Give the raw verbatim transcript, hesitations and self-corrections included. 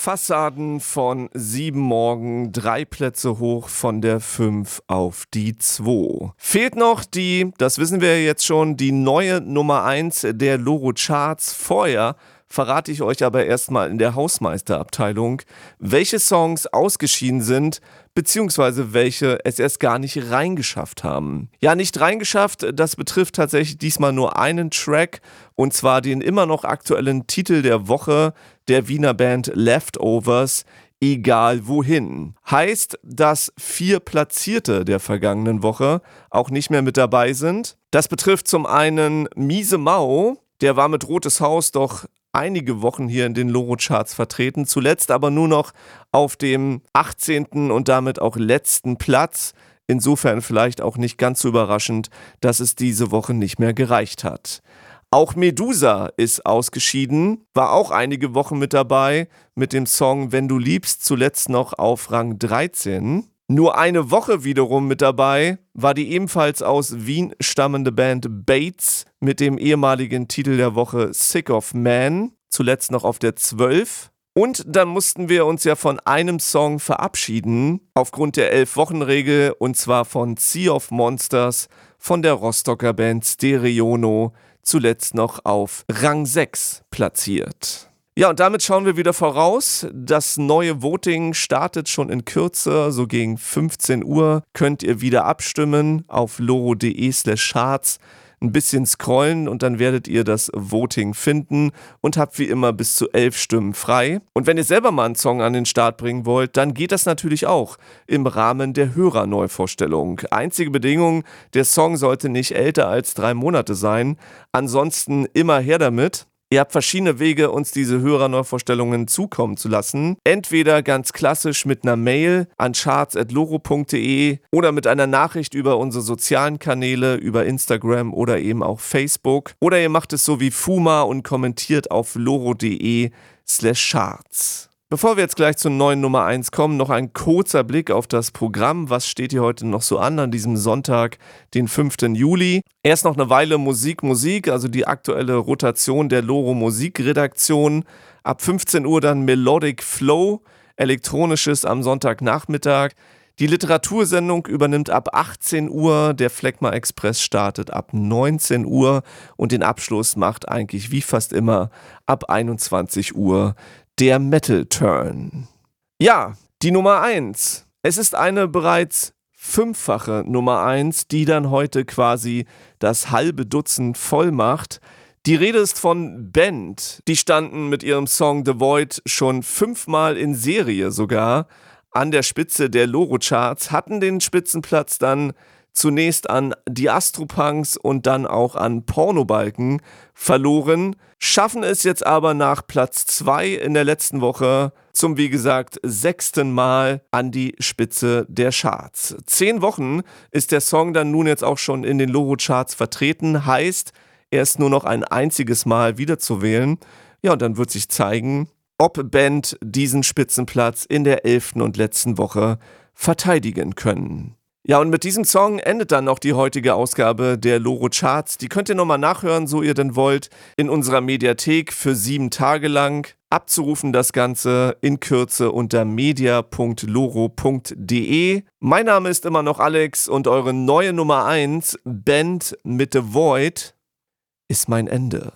Fassaden von sieben morgen, drei Plätze hoch von der fünf auf die zwei. Fehlt noch die, das wissen wir jetzt schon, die neue Nummer eins der Loro Charts. Vorher verrate ich euch aber erstmal in der Hausmeisterabteilung, welche Songs ausgeschieden sind, beziehungsweise welche es erst gar nicht reingeschafft haben. Ja, nicht reingeschafft, das betrifft tatsächlich diesmal nur einen Track, und zwar den immer noch aktuellen Titel der Woche der Wiener Band Leftovers, Egal wohin. Heißt, dass vier Platzierte der vergangenen Woche auch nicht mehr mit dabei sind. Das betrifft zum einen Miese Mau, der war mit Rotes Haus doch einige Wochen hier in den Loro-Charts vertreten, zuletzt aber nur noch auf dem achtzehnten und damit auch letzten Platz. Insofern vielleicht auch nicht ganz so überraschend, dass es diese Woche nicht mehr gereicht hat. Auch Medusa ist ausgeschieden, war auch einige Wochen mit dabei, mit dem Song Wenn du liebst, zuletzt noch auf Rang dreizehn. Nur eine Woche wiederum mit dabei war die ebenfalls aus Wien stammende Band Bates mit dem ehemaligen Titel der Woche Sick of Man, zuletzt noch auf der zwölf. Und dann mussten wir uns ja von einem Song verabschieden, aufgrund der elf-Wochen-Regel, und zwar von Sea of Monsters von der Rostocker Band Stereono, zuletzt noch auf Rang sechs platziert. Ja, und damit schauen wir wieder voraus. Das neue Voting startet schon in Kürze, so gegen fünfzehn Uhr könnt ihr wieder abstimmen auf loro.de slash charts. Ein bisschen scrollen und dann werdet ihr das Voting finden und habt wie immer bis zu elf Stimmen frei. Und wenn ihr selber mal einen Song an den Start bringen wollt, dann geht das natürlich auch im Rahmen der Hörerneuvorstellung. Einzige Bedingung, der Song sollte nicht älter als drei Monate sein. Ansonsten immer her damit. Ihr habt verschiedene Wege, uns diese Hörerneuvorstellungen zukommen zu lassen. Entweder ganz klassisch mit einer Mail an charts at loro punkt de oder mit einer Nachricht über unsere sozialen Kanäle, über Instagram oder eben auch Facebook. Oder ihr macht es so wie Fuma und kommentiert auf loro.de slash charts. Bevor wir jetzt gleich zur neuen Nummer eins kommen, noch ein kurzer Blick auf das Programm. Was steht hier heute noch so an, an diesem Sonntag, den fünften Juli? Erst noch eine Weile Musik, Musik, also die aktuelle Rotation der Loro Musikredaktion. Ab fünfzehn Uhr dann Melodic Flow, Elektronisches am Sonntagnachmittag. Die Literatursendung übernimmt ab achtzehn Uhr, der Phlegma Express startet ab neunzehn Uhr und den Abschluss macht eigentlich wie fast immer ab einundzwanzig Uhr der Metal Turn. Ja, die Nummer eins. Es ist eine bereits fünffache Nummer eins, die dann heute quasi das halbe Dutzend voll macht. Die Rede ist von Band. Die standen mit ihrem Song The Void schon fünfmal in Serie sogar an der Spitze der Loro-Charts, hatten den Spitzenplatz dann zunächst an die Astropunks und dann auch an Pornobalken verloren, schaffen es jetzt aber nach Platz zwei in der letzten Woche zum, wie gesagt, sechsten Mal an die Spitze der Charts. Zehn Wochen ist der Song dann nun jetzt auch schon in den Loro-Charts vertreten, heißt, er ist nur noch ein einziges Mal wiederzuwählen. Ja, und dann wird sich zeigen, ob Band diesen Spitzenplatz in der elften und letzten Woche verteidigen können. Ja, und mit diesem Song endet dann noch die heutige Ausgabe der Loro Charts. Die könnt ihr nochmal nachhören, so ihr denn wollt, in unserer Mediathek für sieben Tage lang. Abzurufen das Ganze in Kürze unter media punkt loro punkt de. Mein Name ist immer noch Alex und eure neue Nummer eins, Band mit The Void, ist mein Ende.